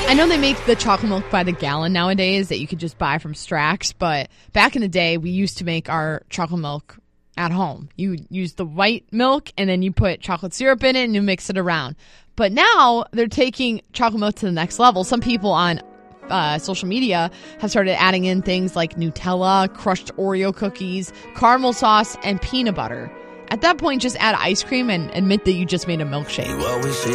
I know they make the chocolate milk by the gallon nowadays that you could just buy from Strax, but back in the day, we used to make our chocolate milk at home. You use the white milk, and then you put chocolate syrup in it, and you mix it around. But now they're taking chocolate milk to the next level. Some people on social media have started adding in things like Nutella, crushed Oreo cookies, caramel sauce, and peanut butter. At that point, just add ice cream and admit that you just made a milkshake.